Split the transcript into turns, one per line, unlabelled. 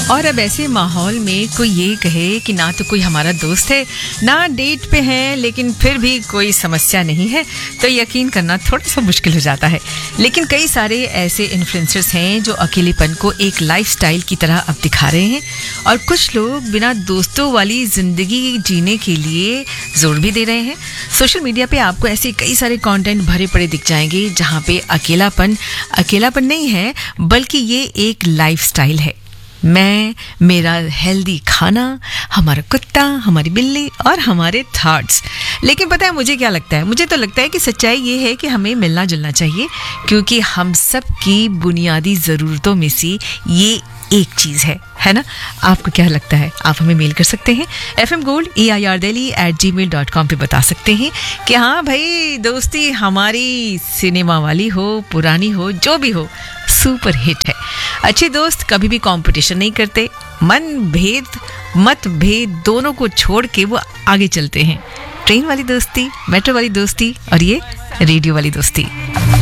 और अब ऐसे माहौल में कोई ये कहे कि ना तो कोई हमारा दोस्त है ना डेट पे है, लेकिन फिर भी कोई समस्या नहीं है, तो यकीन करना थोड़ा सा मुश्किल हो जाता है। लेकिन कई सारे ऐसे इन्फ्लुएंसर्स हैं जो अकेलेपन को एक लाइफस्टाइल की तरह अब दिखा रहे हैं, और कुछ लोग बिना दोस्तों वाली जिंदगी जीने के लिए जोर भी दे रहे हैं। सोशल मीडिया पे आपको ऐसे कई सारे कंटेंट भरे पड़े दिख जाएंगे जहाँ पे अकेलापन नहीं है, बल्कि ये एक लाइफस्टाइल है। मैं, मेरा हेल्दी खाना, हमारा कुत्ता, हमारी बिल्ली और हमारे थॉट्स। लेकिन पता है मुझे क्या लगता है? मुझे तो लगता है कि सच्चाई ये है कि हमें मिलना जुलना चाहिए, क्योंकि हम सब की बुनियादी ज़रूरतों में से ये एक चीज़ है ना? आपको क्या लगता है? आप हमें मेल कर सकते हैं fmgold@gmail.com पे बता सकते हैं कि हाँ भाई, दोस्ती हमारी सिनेमा वाली हो, पुरानी हो, जो भी हो, सुपर हिट है। अच्छे दोस्त कभी भी कंपटीशन नहीं करते, मतभेद दोनों को छोड़ के वो आगे चलते हैं। ट्रेन वाली दोस्ती, मेट्रो वाली दोस्ती और ये रेडियो वाली दोस्ती।